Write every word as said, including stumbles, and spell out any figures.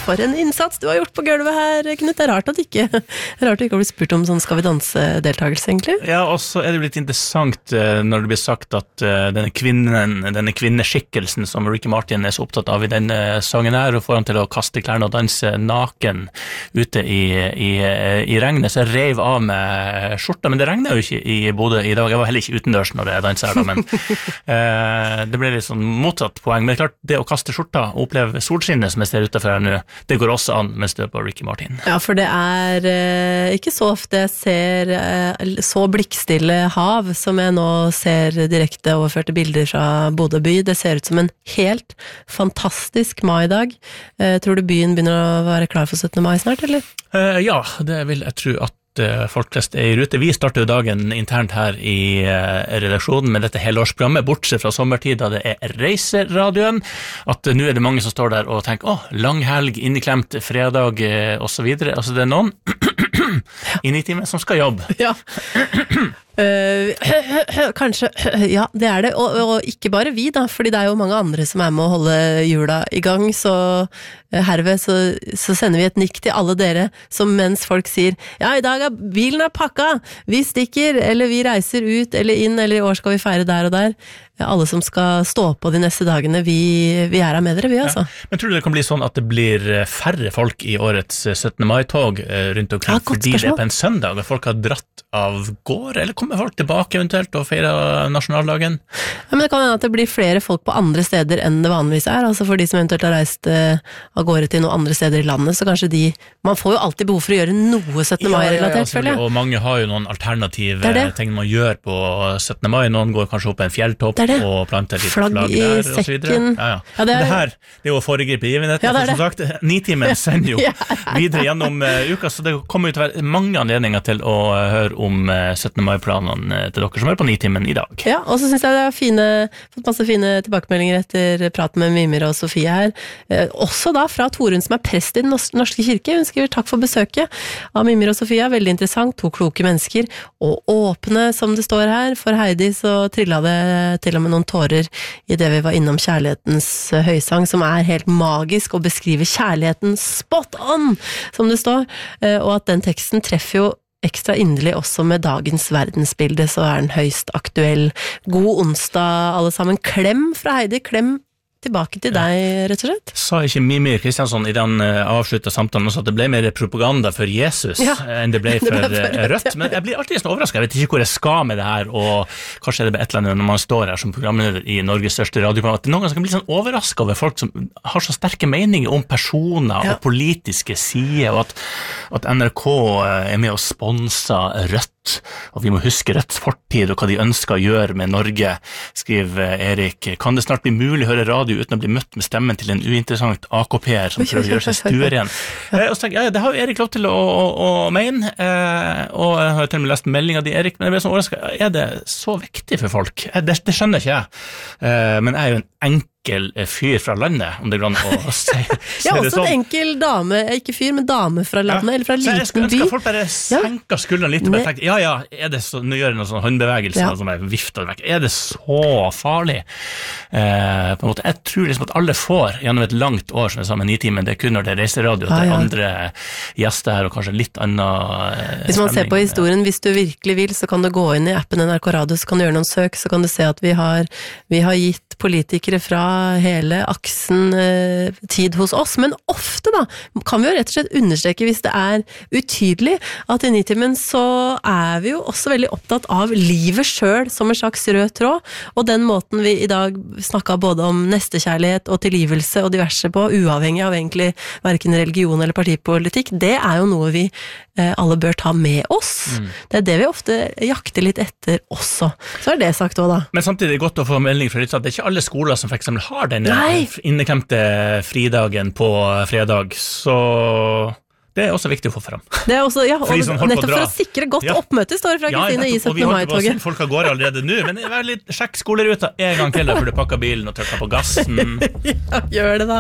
for en innsats du har gjort på gulvet her, Knut. Det er rart at ikke, det er rart at ikke har blitt spurt om sånn Skal vi danse-deltakelse, egentlig. Ja, og så er det litt interessant når det blir sagt at denne kvinnen, denne kvinneskikkelsen som Ricky Martin er så opptatt av i denne sangen her, og får han til å kaste klærne og danse naken ute i, i, i regnet, så jeg rev av med skjorta, men det regner jo ikke i Bodø i dag. Jeg var heller ikke utendørs når jeg danser her, da, men eh, det ble litt sånn motsatt poeng. Men det er klart, det å kaste skjorta og oppleve solskinnet som jeg ser utenfor her nå, det går også an mens du er på Ricky Martin. Ja, for det er eh, ikke så ofte jeg ser eh, så blikkstille hav som jeg nå ser direkte overførte bilder fra Bodø by. Det ser ut som en helt fantastisk maidag. Eh, tror du byen begynner å være klar for syttende mai snart, eller? Eh, ja, det vil jeg tro at folk flest er i rute. Vi starter jo dagen internt her i uh, redaksjonen med dette helårsprogrammet, bortsett fra sommertid da det er reiseradioen, at uh, nå er det mange som står der og tenker, åh, langhelg, inneklemt, fredag uh, og så videre. Altså det er noen i nitimen som skal jobbe. Ja. Uh, kanskje, ja, det er det, og, og ikke bare vi da, fordi det er jo mange andre som er med å holde jula i gang, så uh, herved så, så sender vi et nikk til alle dere som mens folk sier, ja, i dag er bilen er pakka, vi stikker, eller vi reiser ut, eller inn, eller i år skal vi feire der og der. Ja, alle som skal stå på de neste dagene, vi, vi er her med dere, vi altså. Ja. Men tror du det kan bli sånn at det blir færre folk i årets syttende mai-tog rundt omkring, ja, fordi det er på en søndag, og folk har dratt av gård, eller kommer folk tilbake eventuelt og feirer nasjonaldagen? Ja, men det kan hende at det blir flere folk på andre steder enn det vanligvis er, altså for de som eventuelt har reist uh, av gårde til noen andre steder i landet, så kanskje de, man får jo alltid behov for å gjøre noe syttende mai-relatert, ja, ja, føler jeg. Og mange har jo noen alternative ting man gjør på syttende mai, noen går kanskje opp en fjelltopp, det. Og planter litt flagg, flagg der, og så videre. Ja, ja. Ja, det, er... det her, det er jo å foregripe begivenheten, ja, for som sagt, Nitimen sender jo ja. videre gjennom uh, uka, så det kommer jo til å være mange anledninger til å uh, høre om uh, syttende mai-planene uh, til dere som er på Nitimen i dag. Ja, og så synes jeg det er fine, fått masse fine tilbakemeldinger etter praten med Mimir og Sofie her, uh, også da fra Torunn som er prest i den norske kirke. Hun skriver takk for besøket av Mimir og Sofie, veldig interessant, to kloke mennesker, og åpne, som det står her, for Heidi så trillet det til og med noen tårer i det vi var innom kjærlighetens høysang, som er helt magisk og beskriver kjærligheten spot on, som det står, og at den teksten treffer jo ekstra inderlig også med dagens verdensbilde, så er den høyst aktuell. God onsdag alle sammen. Klem fra Heidi, klem tilbake til deg, rett og slett. Sa ikke Mimir Kristiansson i den avsluttet samtalen også at det ble mer propaganda for Jesus ja. enn det ble for, det ble for Rødt, men jeg blir alltid sånn overrasket, jeg vet ikke hvor jeg skal med det her, og kanskje er det et eller annet når man står her som programleder i Norges største radioprogram, at noen ganger skal bli sånn overrasket over folk som har så sterke meninger om personer ja. og politiske sider, og at, at N R K er med å sponse Rødt, og vi må huske Rødts fortid og hva de ønsker å gjøre med Norge, skriver Erik. Kan det snart bli mulig å høre radio uten å bli møtt med stemmen til en uinteressant A K P-er som prøver å gjøre seg stuer igjen? Eh, og så tenker jeg, ja, det har jo Erik lov til å, å, å mene, eh, og jeg har til og med lest meldingen av Erik, men jeg ble sånn overrasket, er det så viktig for folk? Eh, det, det skjønner ikke jeg, eh, men jeg er jo en enkel fyr fra landet, om det går an å si, si ja, det sånn. Ja, også en enkel dame, ikke fyr, men dame fra landet, ja. eller fra en liten by. Så jeg ønsker at folk bare senker skuldrene litt, og bare tenker, ja, ja, er det så, nå gjør jeg noen sånn håndbevegelse, ja. som jeg vifter vekk, er det så farlig? Eh, på en måte, jeg tror liksom at alle får gjennom et langt år, som jeg sa med Nitimen, det er kun når det er reiseradio, ah, ja. det er andre gjester her, og kanskje litt annen eh, Hvis man ser på historien, hvis du virkelig vil, så kan du gå inn i appen N R K Radio, så kan du gjøre noen søk, så kan du se at vi har, vi har gitt politikere fra hele aksen eh, tid hos oss, men ofte da, kan vi jo rett og slett understreke hvis det er utydelig, at i Nitimen så er vi jo også veldig opptatt av livet selv som en slags rød tråd, og den måten vi i dag snakket både om nestekjærlighet og tilgivelse og diverse på, uavhengig av egentlig hverken religion eller partipolitikk, det er jo noe vi eh, alle bør ta med oss. Mm. Det er det vi ofte jakter litt etter også. Så er det sagt også da. Men samtidig er det godt å få melding fra Rytsa, det er ikke alle skoler som for eksempel har denne inneklemte fridagen på fredag, så det er også viktig å få fram. Det er også, ja, og nettopp for å sikre godt ja. oppmøte, står det fra Kristine ja, i syttende mai-toget. Folk har gått allerede nå, men vær litt sjekk skoleruta en gang til der, før du pakker bilen og trykker på gassen. Ja, gjør det da.